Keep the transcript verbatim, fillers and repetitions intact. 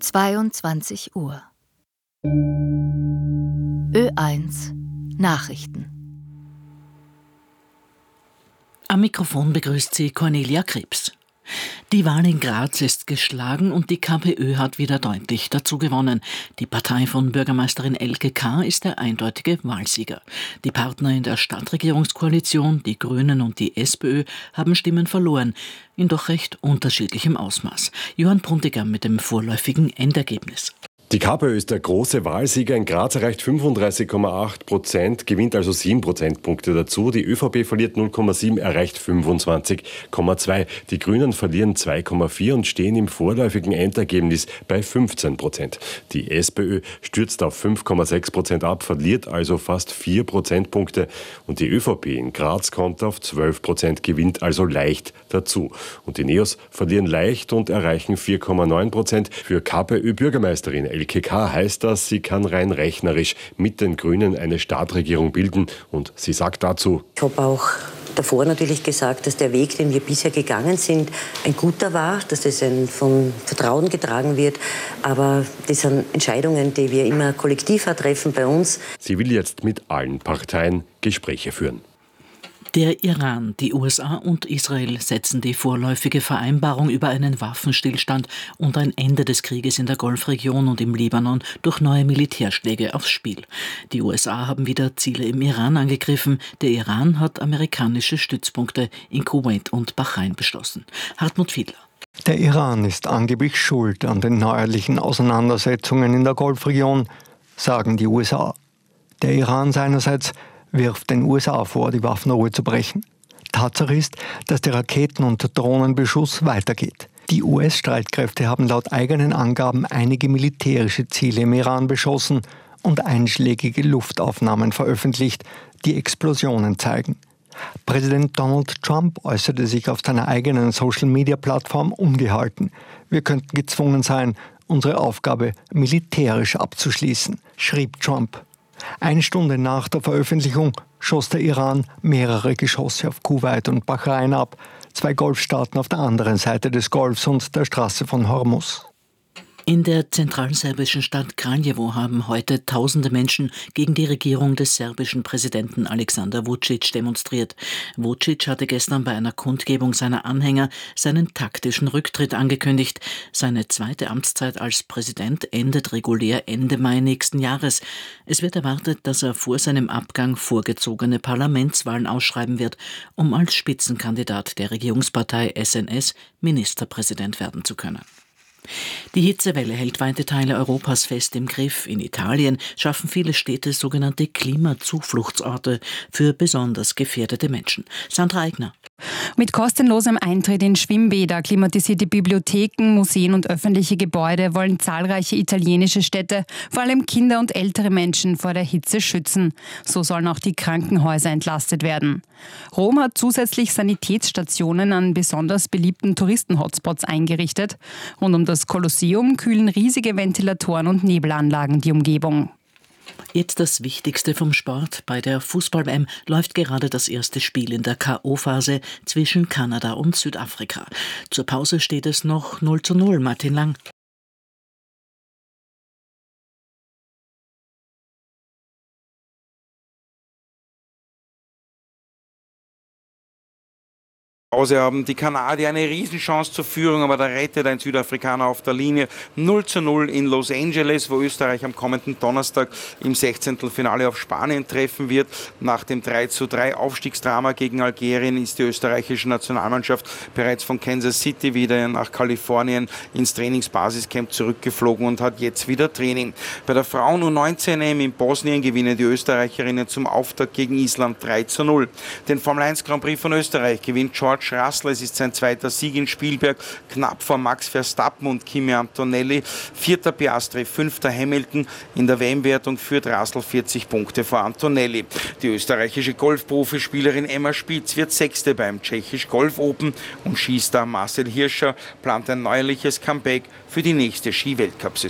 zweiundzwanzig Uhr. Ö eins Nachrichten. Am Mikrofon begrüßt sie Cornelia Krebs. Die Wahl in Graz ist geschlagen und die KPÖ hat wieder deutlich dazu gewonnen. Die Partei von Bürgermeisterin Elke K. ist der eindeutige Wahlsieger. Die Partner in der Stadtregierungskoalition, die Grünen und die SPÖ, haben Stimmen verloren, in doch recht unterschiedlichem Ausmaß. Johann Bruntiger mit dem vorläufigen Endergebnis. Die KPÖ ist der große Wahlsieger. In Graz erreicht fünfunddreißig Komma acht Prozent, gewinnt also sieben Prozentpunkte dazu. Die ÖVP verliert null Komma sieben, erreicht fünfundzwanzig Komma zwei. Die Grünen verlieren zwei Komma vier und stehen im vorläufigen Endergebnis bei fünfzehn Prozent. Die SPÖ stürzt auf fünf Komma sechs Prozent ab, verliert also fast vier Prozentpunkte. Und die ÖVP in Graz kommt auf zwölf Prozent, gewinnt also leicht dazu. Und die Neos verlieren leicht und erreichen vier Komma neun Prozent. Für KPÖ-Bürgermeisterin Elke K. heißt das, sie kann rein rechnerisch mit den Grünen eine Stadtregierung bilden. Und sie sagt dazu: Ich habe auch davor natürlich gesagt, dass der Weg, den wir bisher gegangen sind, ein guter war, dass es ein von Vertrauen getragen wird. Aber das sind Entscheidungen, die wir immer kollektiv treffen bei uns. Sie will jetzt mit allen Parteien Gespräche führen. Der Iran, die U S A und Israel setzen die vorläufige Vereinbarung über einen Waffenstillstand und ein Ende des Krieges in der Golfregion und im Libanon durch neue Militärschläge aufs Spiel. Die U S A haben wieder Ziele im Iran angegriffen. Der Iran hat amerikanische Stützpunkte in Kuwait und Bahrain beschossen. Hartmut Fiedler. Der Iran ist angeblich schuld an den neuerlichen Auseinandersetzungen in der Golfregion, sagen die U S A. Der Iran seinerseits wirft den U S A vor, die Waffenruhe zu brechen. Tatsache ist, dass der Raketen- und Drohnenbeschuss weitergeht. Die U S-Streitkräfte haben laut eigenen Angaben einige militärische Ziele im Iran beschossen und einschlägige Luftaufnahmen veröffentlicht, die Explosionen zeigen. Präsident Donald Trump äußerte sich auf seiner eigenen Social-Media-Plattform ungehalten. Wir könnten gezwungen sein, unsere Aufgabe militärisch abzuschließen, schrieb Trump. Eine Stunde nach der Veröffentlichung schoss der Iran mehrere Geschosse auf Kuwait und Bahrain ab, zwei Golfstaaten auf der anderen Seite des Golfs und der Straße von Hormuz. In der zentralserbischen Stadt Kraljevo haben heute tausende Menschen gegen die Regierung des serbischen Präsidenten Alexander Vučić demonstriert. Vučić hatte gestern bei einer Kundgebung seiner Anhänger seinen taktischen Rücktritt angekündigt. Seine zweite Amtszeit als Präsident endet regulär Ende Mai nächsten Jahres. Es wird erwartet, dass er vor seinem Abgang vorgezogene Parlamentswahlen ausschreiben wird, um als Spitzenkandidat der Regierungspartei S N S Ministerpräsident werden zu können. Die Hitzewelle hält weite Teile Europas fest im Griff. In Italien schaffen viele Städte sogenannte Klimazufluchtsorte für besonders gefährdete Menschen. Sandra Eigner. Mit kostenlosem Eintritt in Schwimmbäder, klimatisierte Bibliotheken, Museen und öffentliche Gebäude wollen zahlreiche italienische Städte, vor allem Kinder und ältere Menschen, vor der Hitze schützen. So sollen auch die Krankenhäuser entlastet werden. Rom hat zusätzlich Sanitätsstationen an besonders beliebten Touristen-Hotspots eingerichtet. Rund um das Kolosseum kühlen riesige Ventilatoren und Nebelanlagen die Umgebung. Jetzt das Wichtigste vom Sport. Bei der Fußball-W M läuft gerade das erste Spiel in der K O-Phase zwischen Kanada und Südafrika. Zur Pause steht es noch null zu null. Martin Lang. Pause haben die Kanadier eine Riesenchance zur Führung, aber da rettet ein Südafrikaner auf der Linie. null zu null in Los Angeles, wo Österreich am kommenden Donnerstag im Sechzehntelfinale auf Spanien treffen wird. Nach dem drei zu drei Aufstiegsdrama gegen Algerien ist die österreichische Nationalmannschaft bereits von Kansas City wieder nach Kalifornien ins Trainingsbasiscamp zurückgeflogen und hat jetzt wieder Training. Bei der Frauen U neunzehn E M in Bosnien gewinnen die Österreicherinnen zum Auftakt gegen Island drei zu null. Den Formel eins Grand Prix von Österreich gewinnt George Russell, es ist sein zweiter Sieg in Spielberg, knapp vor Max Verstappen und Kimi Antonelli. Vierter Piastri, fünfter Hamilton. In der W M-Wertung führt Russell vierzig Punkte vor Antonelli. Die österreichische Golfprofispielerin Emma Spitz wird Sechste beim Tschechisch Golf Open und Skistar Marcel Hirscher plant ein neuerliches Comeback für die nächste Ski-Weltcup-Saison.